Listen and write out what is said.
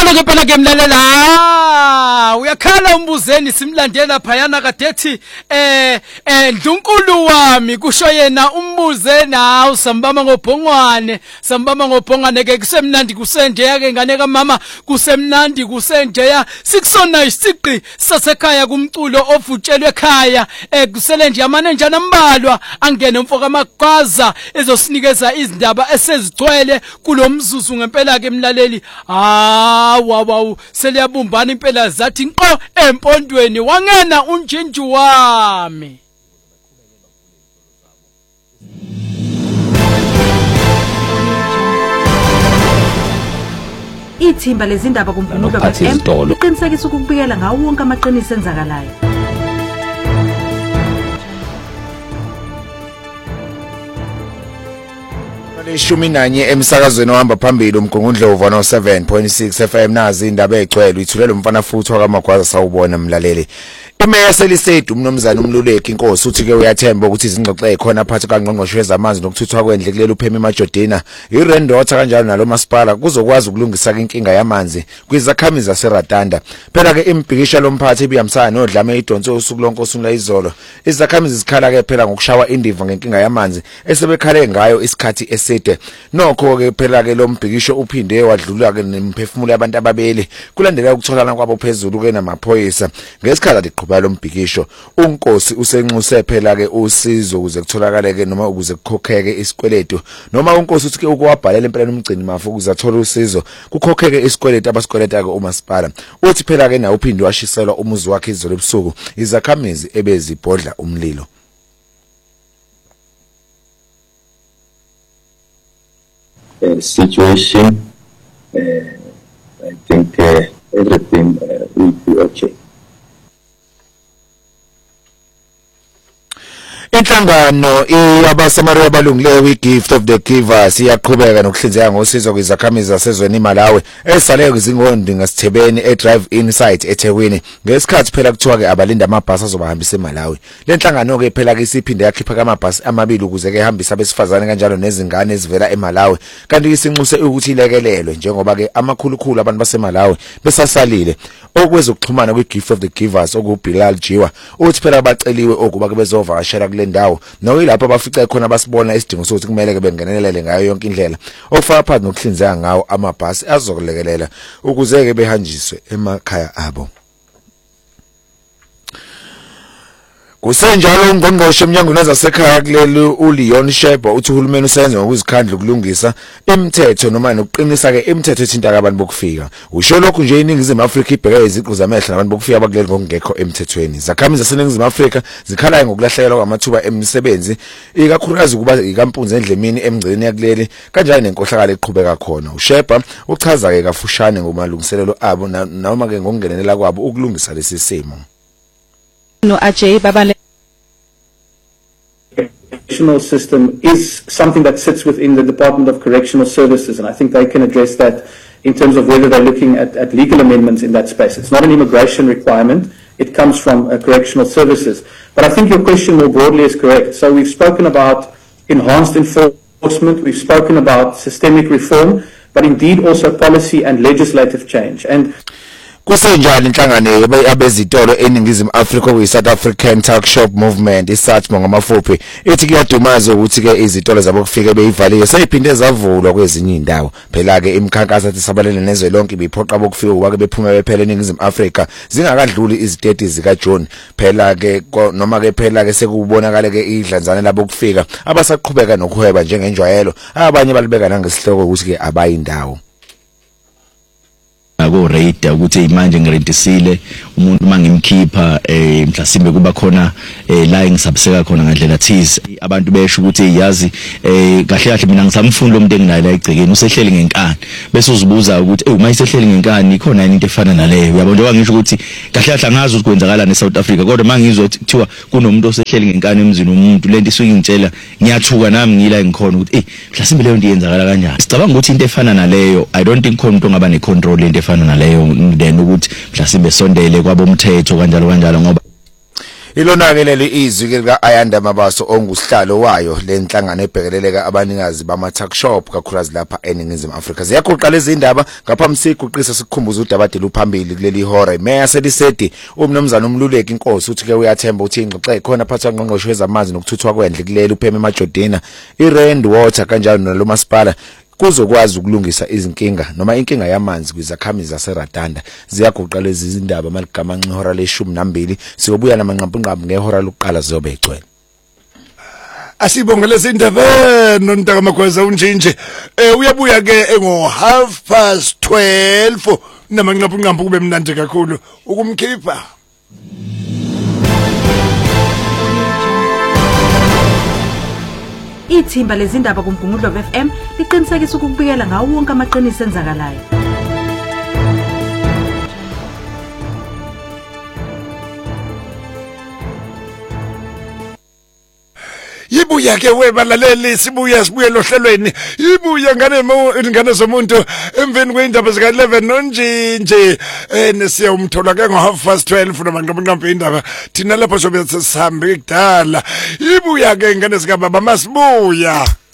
Kunjalo ke phela ke mlalela uyakhala umbuzeni simlandela phayana kadethi Ndlunkulu wami kusho yena umbuze nawo sambama ngobhongwane ke kusemnandi kusenjeya ke ngane kaMama kusemnandi kusenjeya sikusona isiqi sasekhaya kumculo ovutshelwe ekhaya kusele nje amane njana ambalwa angene umfoka magwaza ezosinikeza izindaba esezigcwele kulomzuzu ngempela ke mlaleli wow seliyabumbana impela zathi nqo empondweni wangena unjinju wami Ithimba lezindaba kumvunulo FM liqinisekisa ukubikela ngawo wonke amaqiniso enzakalayo. Ishumi nanye emsakazweni ohamba phambili umgungundlovu no 7.6 FM nazi indaba egcwele ithulele umfana futhi wakamagwaza sawubona mlaleli. Imeya selisedu umnomzana umluleki inkosi uthi ke uyathemba ukuthi izingxoxo ekhona phakathi kaNgqongqoshe wezamanzi nokuthuthwa kwendle kuleli uPhemi Majodina iRendota kanjalo nalo masipala kuzokwazi ukulungisa inkinga yamanzi kwizakhamizi zaseRatanda. Phela ke imbhikisha lomphathi ebiyamsana nodlame idonse usuku lonke osungula izolo. Izakhamizi zikhala ke phela ngokushawa indiva ngenkinga yamanzi esebekhale ngayo isikhathi eside. Nokho ke phela ke lo mbhikisho uphinde wadlula ke nemphefumulo yabantu ababili kulandela ukutholana kwabo phezulu ke namaphoyisa ngesikhathi lo mbhikisho unkosi usenxuse phela ke usizo ukuze kutholakale noma ukuze kukhokheke isikweletu noma unkosi uthi ke ukuwabhalela impela nomgcini mafu ukuze athola usizo kukhokheke isikweletu abasikweleta ke umasipala uthi phela ke nawo uphinde washiselwa umuzi wakhe izolo ebusuku izakhamizi ebezibhodla umlilo. Situation I think everything will be okay. Inhlangano yabaSamaria abalungileyo iGift of the Givers iyaqhubeka nokuhlinzeka ngosizo kwizakhamizi zasezweni iMalawi esale kwizingondi ngasithebeni eDrive In site eThekwini ngesikhathi phela kuthiwa ke abalinda amabhasi azobahambisa eMalawi. Le nhlangano ke phela ke isiphinde yakhipha amabhasi amabili ukuze ke ehambisa abesifazane kanjalo nezingane ezivela eMalawi kanti isinxuse ukuthi ilekelelwe njengoba ke amakhulukhulu abantu baseMalawi besasalile okwezokuxhumana kwiGift of the Givers okuBilal Jiwa uthi phela baceliwe okuba ke bezovakashela kule ndawo noyilapho abafica khona basibona isidingo sokuthi kumele ke bengenelele ngayo yonke indlela ofaka phakathi nokuhlinzeka ngawo amabhasi azokulekelela ukuze ke behanjiswe emakhaya abo. Kusenjalo uNgqongqoshe eMnyangweni wezasekhaya kuleli uLeon Shebo uthi uhulumeni usenze ngokuzikhandla ukulungisa imithetho noma nokuqinisa ke imithetho ethinta abantu bokufika. Usho lokhu nje iningizimu Afrika ibheke iziqu zamehla nabantu bokufika bakuleli ngokungekho emthethweni. Izakhamizi zaseningizimu Afrika zikhalayo ngokulahlekelwa kwamathuba emisebenzi ikakhulukazi kuba ikampunzi endlemini emgcini yakuleli kanjalo nenkohlakalo eqhubeka khona. uSheba uchaza ke kafushane ngomalungiselelo abo noma ke ngokungenelela kwabo ukulungisa lesi simo. No Ajay Babale correctional system is something that sits within the Department of Correctional Services, and I think they can address that in terms of whether they're looking at legal amendments in that space. It's not an immigration requirement. It comes from correctional services. But I think your question more broadly is correct. So we've spoken about enhanced enforcement, we've spoken about systemic reform, but indeed also policy and legislative change. And kusenjani inhlangano abezitolo eningizimu Afrika kwi-South African Tuck Shop Movement isathi ngamafuphi ethi kuyadumaza ukuthi ke izitolo zabo kufike beyivaliwe seyiphinde zavulwa kwezinye indawo phela ke imikhankaso ethi sabalele nezwe lonke biphoqa bokufika kwake bephuma bephela eningizimu Afrika zingakadluli iziteti zika John phela ke noma ke phela ke sekubonakala ke idlanzane labo kufika abasaqhubeka nokuhweba njengenjwayelo abanye balibeka nangesihloko ukuthi ke abayindawo ako rate ukuthi manje ngirentisile umuntu mangimkhipha mhlasimbe kuba khona la engisabseka khona ngandlela thize abantu besho ukuthi yazi kahle kahle mina ngisamfuna lo muntu enginayo la egcekeni usehleli ngenkani bese uzibuza ukuthi uma isehleli ngenkani ikhona yini into efana naleyo uyabona njengoba ngisho ukuthi kahle kahle angazi ukuthi kwenzakala neSouth Africa kodwa mangizwa kuthiwa kunomuntu osehleli ngenkani emzini womuntu lento isuke ingitshela ngiyathuka nami ngila engikhona ukuthi mhlasimbe leyo into yenzakala kanjani sicabanga ukuthi into efana naleyo I don't think khona umuntu ongaba necontrol into efana naleyo then ukuthi mhlasimbe sondele kwabomthetho kanjalo ngoba Ilona ke leli izwi ke lika Ayanda Mabaso ongusihlalo wayo lenhlangano ebhekeleleka abanikazi bama tuck shop kakhulukazi lapha eNingizimu Afrika. Ziyagoqa lezi indaba ngaphambi siguqisa sikukhumbuza udabadela uphambili kuleli hora. Meya selisedi umnomzana umluleki inkosi uthi ke uyathemba uthi ingxoxe khona phatha ngqongqosho wezamanzi nokuthuthwa kwendle kuleli upheme eMajodina iRand Water kanjalo nalomasipala kuzokwazi ukulungisa izinkinga noma inkinga yamanzi kwizakhamizi zaseRadanda. Ziyagoqa lezi izindaba maligama ngihora le12 siyobuya namanqampunqampu ngehora lokuqala ziyobe egcwele. Asibonge lezi indaba nontaka Magwaza unjinje uyabuya ke ngo12:30 namanqampunqampu kube mnandi kakhulu ukumkhipha. Ithimba lezindaba kuMgungundlo FM liqinisekisa ukubikela ngawo wonke amaqiniso enzakalayo. Ibuya ke webalaleli sibuye lohlelweni ibuya ngane zomuntu emveni kweindaba zika 11 nonjinje nesiya umthola ke ngo12:30 namanqampunqampu indaba thina lapho sobe sihambe kudala ibuya ke ngane zika baba Masibuya.